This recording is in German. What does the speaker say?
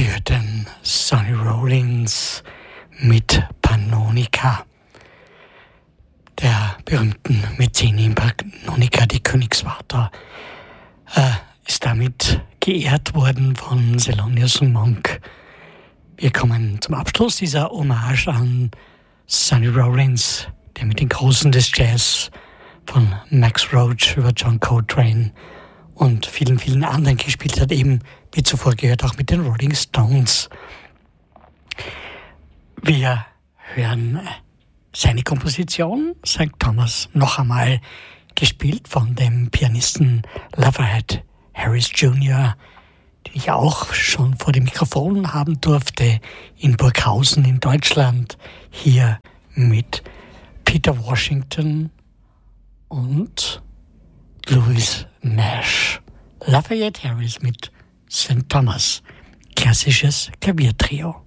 Sie hörten Sonny Rollins mit Pannonica, der berühmten Mäzenin Pannonica, die Königswarte, ist damit geehrt worden von Thelonious Monk. Wir kommen zum Abschluss dieser Hommage an Sonny Rollins, der mit den Großen des Jazz von Max Roach über John Coltrane und vielen, vielen anderen gespielt hat, eben wie zuvor gehört auch mit den Rolling Stones. Wir hören seine Komposition, St. Thomas, noch einmal gespielt von dem Pianisten Lafayette Harris Jr., den ich auch schon vor dem Mikrofon haben durfte in Burghausen in Deutschland, hier mit Peter Washington und Louis Nash. Lafayette Harris mit St. Thomas, klassisches Klaviertrio.